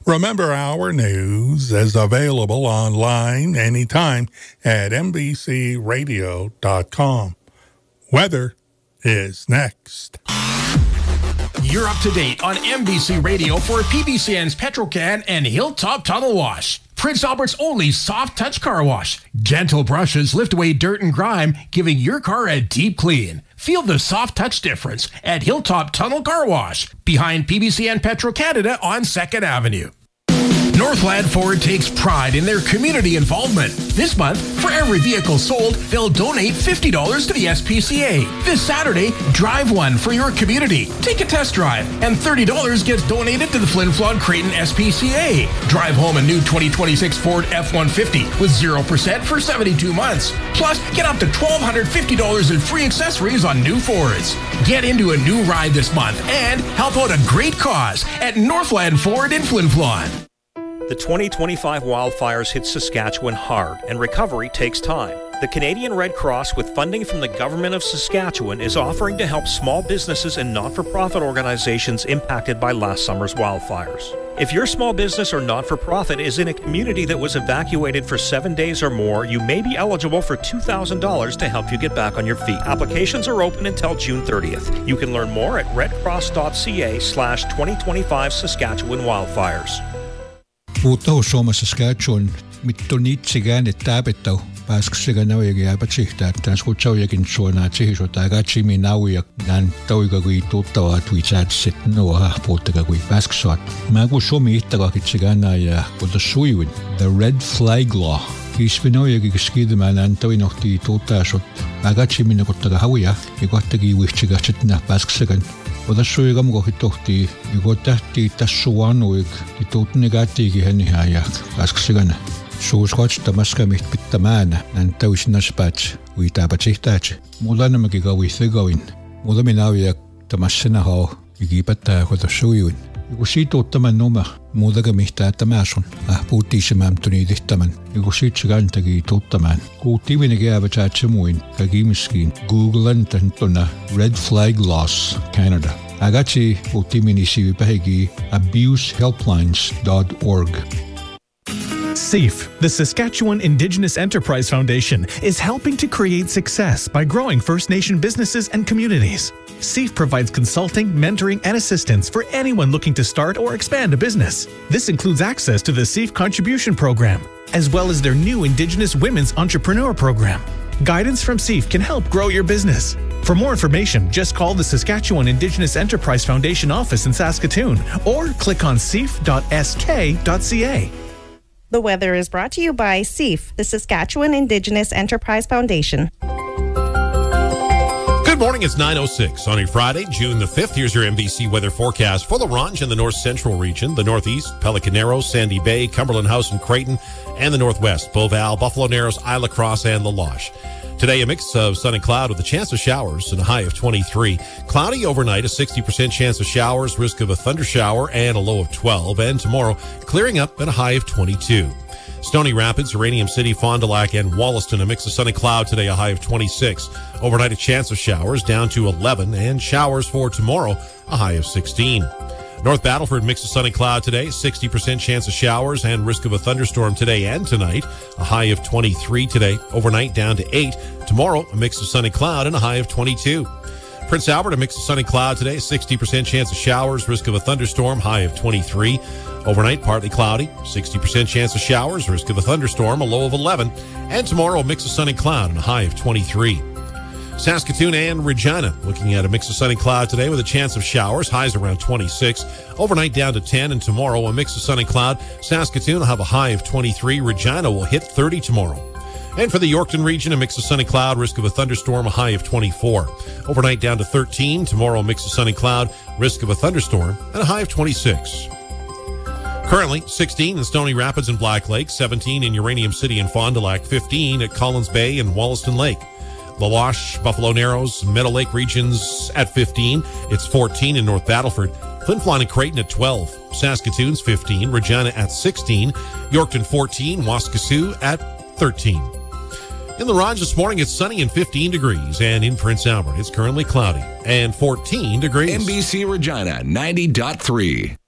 Remember, our news is available online anytime at NBCRadio.com. Weather is next. You're up to date on NBC Radio for PBCN's Petrocan and Hilltop Tunnel Wash. Prince Albert's only soft touch car wash. Gentle brushes lift away dirt and grime, giving your car a deep clean. Feel the soft touch difference at Hilltop Tunnel Car Wash, behind PBCN Petro Canada on 2nd Avenue. Northland Ford takes pride in their community involvement. This month, for every vehicle sold, they'll donate $50 to the SPCA. This Saturday, drive one for your community. Take a test drive, and $30 gets donated to the Flin Flon Creighton SPCA. Drive home a new 2026 Ford F-150 with 0% for 72 months. Plus, get up to $1,250 in free accessories on new Fords. Get into a new ride this month and help out a great cause at Northland Ford in Flin Flon. The 2025 wildfires hit Saskatchewan hard, and recovery takes time. The Canadian Red Cross, with funding from the Government of Saskatchewan, is offering to help small businesses and not-for-profit organizations impacted by last summer's wildfires. If your small business or not-for-profit is in a community that was evacuated for 7 days or more, you may be eligible for $2,000 to help you get back on your feet. Applications are open until June 30th. You can learn more at redcross.ca/2025 Saskatchewan wildfires. Puuttuu Suomessa Saskatchewan mittu niitsigään täpetau pääskseganaujakin jääpätsihtä transkutsaujäkin suonaa tsihisota agatsimi nauja nan tauiga kui tuttavaa tuitsaatset noa puuttaga kui pääsksuat. Mä kun Suomi ihtakakitsiganaa ja kuta suiwin The Red Flag Law. Kisvinaujakin skiidemään antauinohti tuuttaasut agatsimi nakuttaga hauja ja kohtagi vihtsigastsetna pääsksegan. Odassuigam kohitohti joko tähti tassuanuig tituutnegatiigi hänihäjä pääsksigana. Suuskotstamaskamit pittämäänä nän täysinäspäts uitäpätsihtäätsi. Muulanamakin kauithegawin. Muulaminaavia tamassena hao ikipättää kodassuiwin. Joku siituuttaman noma muutakamihtaa tämäsun. Puuttiisemämtuni tehtämän. Joku siitsekantakin tuuttamaan. Kuuttiivinen kääpätsäätsä muin kakimiskiin. Googlen täntona Red Flag Laws Canada. Agatsi puuttiminisi pähegi abusehelplines.org. SEAF, the Saskatchewan Indigenous Enterprise Foundation, is helping to create success by growing First Nation businesses and communities. SEAF provides consulting, mentoring, and assistance for anyone looking to start or expand a business. This includes access to the SEAF Contribution Program, as well as their new Indigenous Women's Entrepreneur Program. Guidance from SEAF can help grow your business. For more information, just call the Saskatchewan Indigenous Enterprise Foundation office in Saskatoon or click on seaf.sk.ca. The weather is brought to you by SEAF, the Saskatchewan Indigenous Enterprise Foundation. Good morning, it's 9:06 on a Friday, June the 5th. Here's your NBC weather forecast for La Ronge in the north central region, the northeast, Pelican Narrows, Sandy Bay, Cumberland House and Creighton, and the northwest, Beauval, Buffalo Narrows, Isla Crosse, and La Loche. Today, a mix of sun and cloud with a chance of showers and a high of 23. Cloudy overnight, a 60% chance of showers, risk of a thunder shower, and a low of 12. And tomorrow, clearing up at a high of 22. Stony Rapids, Uranium City, Fond du Lac, and Wollaston, a mix of sun and cloud today, a high of 26. Overnight, a chance of showers down to 11, and showers for tomorrow, a high of 16. North Battleford, mix of sun and cloud today, 60% chance of showers and risk of a thunderstorm today and tonight, a high of 23 today, overnight down to 8. Tomorrow, a mix of sun and cloud and a high of 22. Prince Albert, a mix of sun and cloud today, 60% chance of showers, risk of a thunderstorm, high of 23. Overnight, partly cloudy, 60% chance of showers, risk of a thunderstorm, a low of 11. And tomorrow, a mix of sun and cloud and a high of 23. Saskatoon and Regina, looking at a mix of sun and cloud today with a chance of showers, highs around 26. Overnight down to 10, and tomorrow a mix of sun and cloud. Saskatoon will have a high of 23. Regina will hit 30 tomorrow. And for the Yorkton region, a mix of sun and cloud, risk of a thunderstorm, a high of 24. Overnight down to 13. Tomorrow, a mix of sun and cloud, risk of a thunderstorm, and a high of 26. Currently, 16 in Stony Rapids and Black Lake, 17 in Uranium City and Fond du Lac, 15 at Collins Bay and Wollaston Lake. La Loche, Buffalo Narrows, Meadow Lake regions at 15. It's 14 in North Battleford. Flin Flon and Creighton at 12. Saskatoon's 15. Regina at 16. Yorkton 14. Waskesiu at 13. In La Ronge this morning, it's sunny and 15 degrees. And in Prince Albert, it's currently cloudy and 14 degrees. NBC Regina 90.3.